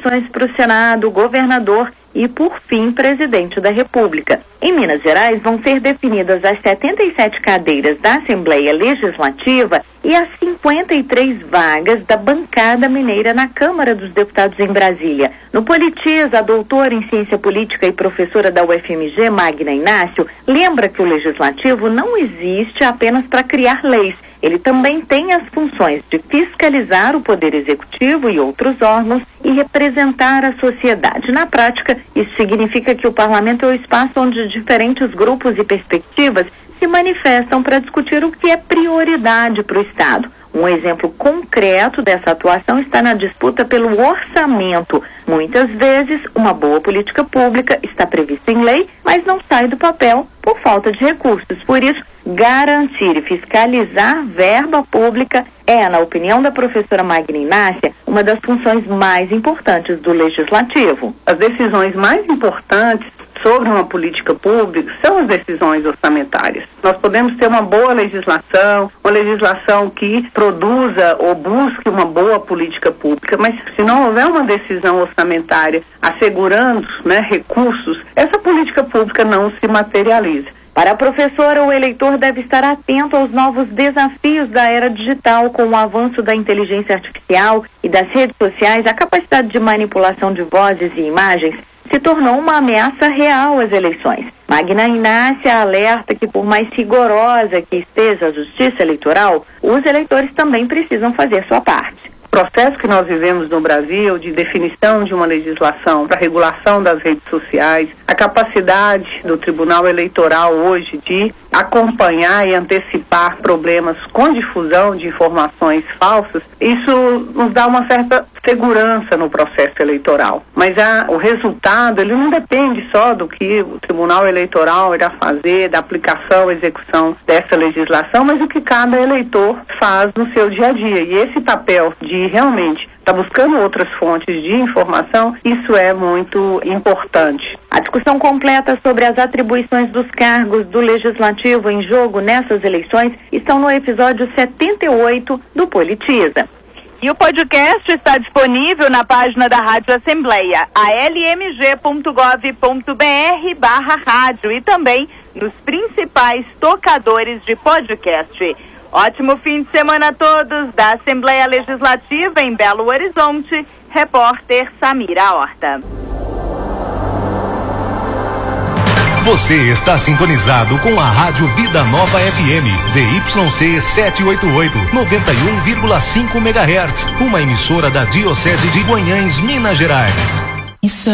eleições para o Senado, governador e, por fim, presidente da República. Em Minas Gerais, vão ser definidas as 77 cadeiras da Assembleia Legislativa e as 53 vagas da bancada mineira na Câmara dos Deputados em Brasília. No Politiza, a doutora em Ciência Política e professora da UFMG, Magna Inácio, lembra que o Legislativo não existe apenas para criar leis. Ele também tem as funções de fiscalizar o Poder Executivo e outros órgãos e representar a sociedade. Na prática, isso significa que o parlamento é o espaço onde diferentes grupos e perspectivas se manifestam para discutir o que é prioridade para o Estado. Um exemplo concreto dessa atuação está na disputa pelo orçamento. Muitas vezes, uma boa política pública está prevista em lei, mas não sai do papel por falta de recursos. Por isso, garantir e fiscalizar verba pública é, na opinião da professora Magna Inácia, uma das funções mais importantes do Legislativo. As decisões mais importantes sobre uma política pública são as decisões orçamentárias. Nós podemos ter uma boa legislação, uma legislação que produza ou busque uma boa política pública, mas se não houver uma decisão orçamentária assegurando, recursos, essa política pública não se materializa. Para a professora, o eleitor deve estar atento aos novos desafios da era digital. Com o avanço da inteligência artificial e das redes sociais, a capacidade de manipulação de vozes e imagens se tornou uma ameaça real às eleições. Magna Inácia alerta que, por mais rigorosa que esteja a justiça eleitoral, os eleitores também precisam fazer sua parte. O processo que nós vivemos no Brasil de definição de uma legislação para regulação das redes sociais, a capacidade do Tribunal Eleitoral hoje de acompanhar e antecipar problemas com difusão de informações falsas, isso nos dá uma certa segurança no processo eleitoral. Mas o resultado, ele não depende só do que o Tribunal Eleitoral irá fazer, da aplicação, execução dessa legislação, mas o que cada eleitor faz no seu dia a dia. E esse papel de realmente estar buscando outras fontes de informação, isso é muito importante. A discussão completa sobre as atribuições dos cargos do Legislativo em jogo nessas eleições estão no episódio 78 do Politiza. E o podcast está disponível na página da Rádio Assembleia, almg.gov.br/rádio, e também nos principais tocadores de podcast. Ótimo fim de semana a todos. Da Assembleia Legislativa em Belo Horizonte, repórter Samira Horta. Você está sintonizado com a Rádio Vida Nova FM, ZYC 788, 91,5 MHz, uma emissora da Diocese de Guanhães, Minas Gerais.